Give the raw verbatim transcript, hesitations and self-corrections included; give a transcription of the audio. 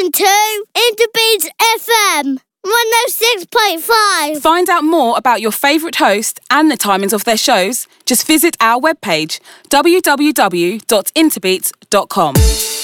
listening to Interbeats F M one oh six point five. Find out more about your favourite host and the timings of their shows. Just visit our webpage, w w w dot interbeats dot com.